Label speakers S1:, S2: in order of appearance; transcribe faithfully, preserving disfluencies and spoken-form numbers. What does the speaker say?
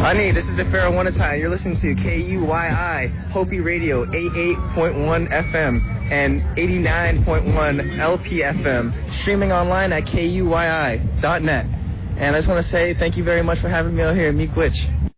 S1: Honey, this is DeFaro One Time. You're listening to K U Y I, Hopi Radio, eighty-eight point one F M and eighty-nine point one L P F M, streaming online at K U Y I dot net. And I just want to say thank you very much for having me out here. Meek Glitch.